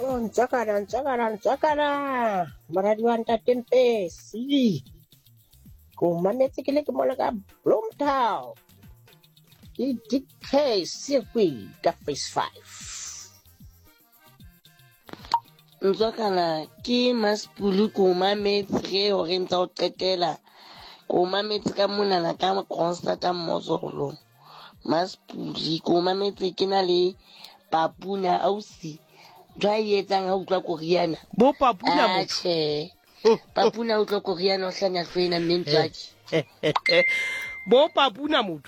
Ntsakana. Moradi wa ntate Mpesi. Ke o mametse ke le ke mona ka Bloemtown. Ke DK circuit ka phase 5. Ntswakana ke Maspulu ko mametse ge hore ntsa o qetela ko mametse ka monana ka Constata Mozolo Maspuli ko mametse ke na le Papuna ausi jwa etsang ha utlwa Koreana bo Papuna mo Papuna utlwa Koreana o hlanya hlwena mentswaki bo Papuna motho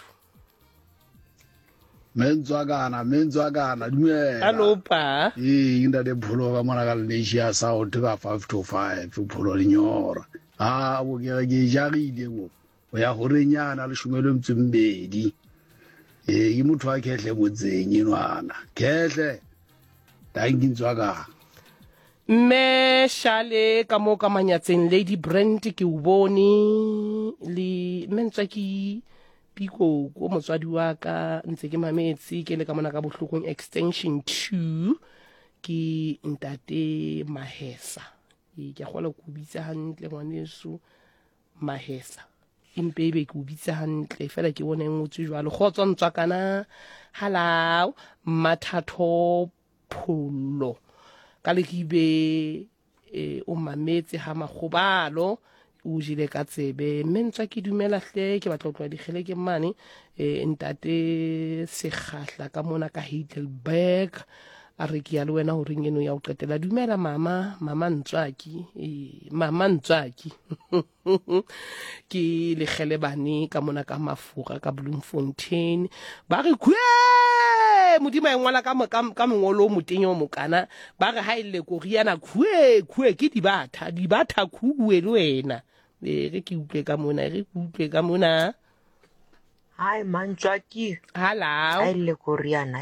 Mentswakana dumela. Hello pa Inda de pholo ka mona ka Lesia South ka 525 pholo lenyora. Bo ke jagile mo. O ya horenyana le shumelo mtsembedi. Ke motho a kehle botseng enwana. Kehle. Danki Ntswakana. mme shale ka mo ka manyatseng Lady Brand ke o bone le mentswaki Piko ko motswadi wa ka ntse ke mametse ke le ka mona ka bohlokong extension 2 ke ntate Mahesa ke a gola go bitsa hantle ngwaneso Mahesa impebe ke o bitsa hantle fela ke bone ngotse jwalo kgotso Ntswakana halao Mathatho Pholo ka le kibe o mametse ha magobalo o jile ka tsebe mentswa ke dumela hle ke batla go tloa digele ke mane ntate Segahla ka mona ka Heidelberg a re ke ya le wena ho reng eno ya o qetela dumela mama Ntswaki mama Ntswaki ke le gele bane ka mona ka Mafura ka Bloemfontein ba re khwe modimo e ngwala ka mongolo o motenyo mokana ba re ha ile Koreana khwe ke dibatha khuwe le wena re ke utlwe ka mona Hi Mantswaki. Hello. I le Koreana.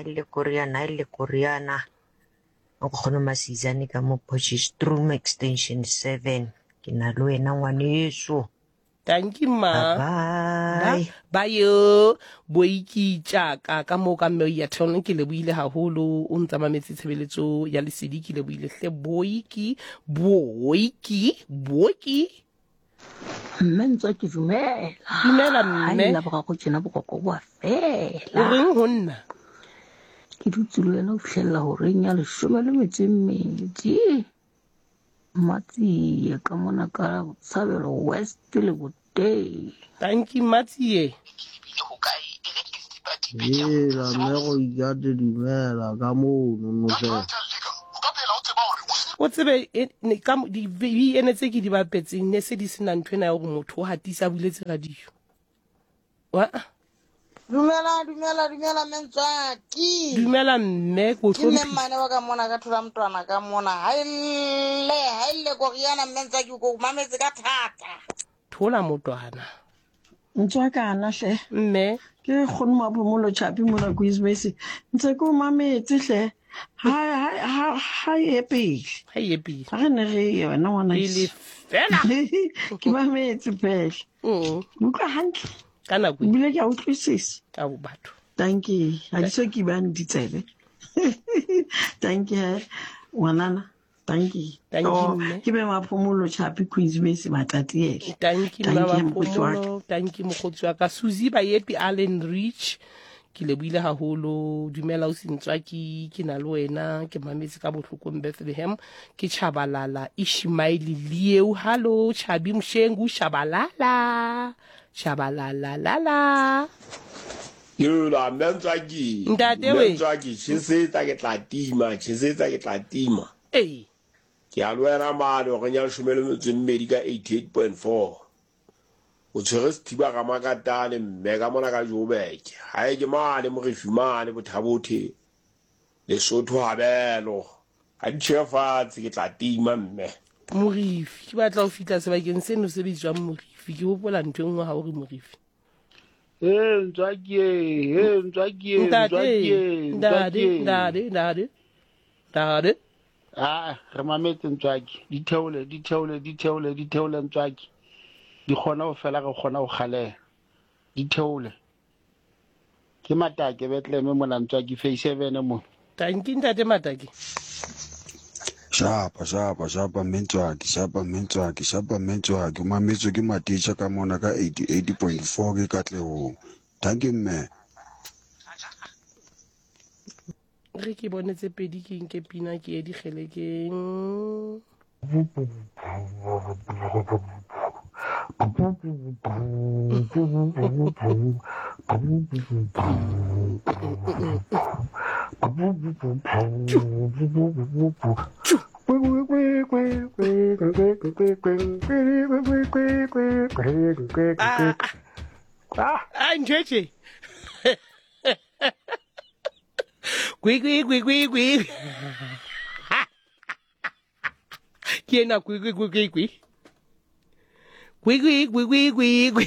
O khona masizane ka mo Potchefstroom extension 7. Ke na le wena ngwaneso. Thank you ma. Bye. Bye boiki tjaka ka mo ka mme ya thone ke le buile haholo o ntsa mametse tshebeletso ya lesedi ke le buile hle boiki Mentswa ke dumela mme la baka go tsena bokoko wa fela o reng ho nna ke dutse le wena o fihlella hore nya 12 matsi ka mona ka Tshabelo West le boteng thank you Matsie la mego ya de dumela ka mo no se o tsebe ne ka di ene tse ke di bapetseng ne se di sena nthwena ya gore motho o hatisa buletse radio wa Dumela Mentswaki. dumela mme go Ke mme mane wa ka mona ka thola mntwana ka mona. Haile Koreana Mentswaki go mametse ka thata. thola motwana Ntswakana hle mme ke khone mapomolo chapi mona go ismesi ntse ko mametse hle ha epi ha yepi ga ne re yona ngwana ile fela ke mametse pele utlwa hantle kana go bile ke a utlwisisa ka bo batho thank you ha di so ke ban ditsebe thank you ngwanana thank you ke be mapomolo chapi Queensmesi matati ele thank you mapomolo thank you mogotsi wa ka Suzy Bayepi Allen Rich ke le buile haholo dumela o Sentswaki ke na le wena ke mametse ka bohlokong Bethlehem ke Chabalala Ishmael Lieu hallo Chabi Mshengu Shabalala Yola Mentswaki chisetsa ke tla tima ke a lwena mano go nya shumele metsemmedi ka 88.4 o tshwere sethiba ga makatane mme ka mona ka Joburg ha e ke mane mo refumane bothabothe Lesotho habelo a ditšhefatse ke tla tima mme morifi ke batla go fitla sebakeng seno se bitswang morifi ke hopola ntho e nngwe ha o re morifi Ntswaki Ndade. Re mametse Ntswaki di theole Ntswaki di khona go fela go khona go galela di theole ke Matake Bethlehem mo Ntswaki phase 7 mo Thank you Ntate Matake Shapa mentswaki o mametswe ke Matisha ka mona ka 88.4 ke Katlehong. Thank you mme. Re ke bone tse pedi ke nke pina ke e dikgelekeng. Njeje. Gui. Kiena gui. Gui.